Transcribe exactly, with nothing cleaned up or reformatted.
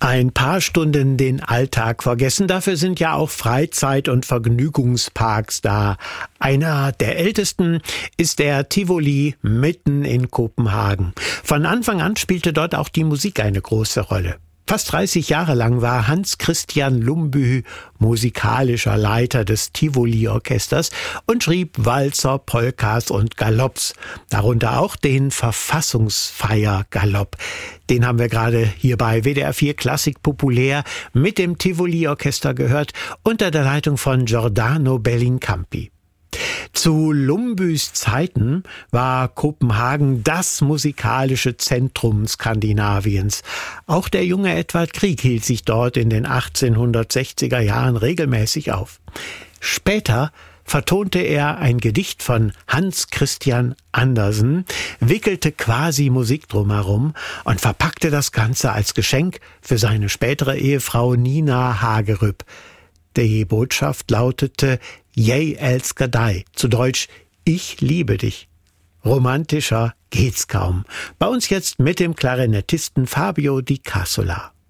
Ein paar Stunden den Alltag vergessen, dafür sind ja auch Freizeit- und Vergnügungsparks da. Einer der ältesten ist der Tivoli mitten in Kopenhagen. Von Anfang an spielte dort auch die Musik eine große Rolle. Fast dreißig Jahre lang war Hans Christian Lumbye musikalischer Leiter des Tivoli-Orchesters und schrieb Walzer, Polkas und Galopps, darunter auch den Verfassungsfeier-Galopp. Den haben wir gerade hier bei W D R vier Klassik populär mit dem Tivoli-Orchester gehört, unter der Leitung von Giordano Bellincampi. Zu Lumbyes Zeiten war Kopenhagen das musikalische Zentrum Skandinaviens. Auch der junge Edvard Grieg hielt sich dort in den achtzehnhundertsechziger Jahren regelmäßig auf. Später vertonte er ein Gedicht von Hans Christian Andersen, wickelte quasi Musik drumherum und verpackte das Ganze als Geschenk für seine spätere Ehefrau Nina Hagerup. Die Botschaft lautete Jeg elsker dig, zu Deutsch Ich liebe dich. Romantischer geht's kaum. Bei uns jetzt mit dem Klarinettisten Fabio Di Cassola.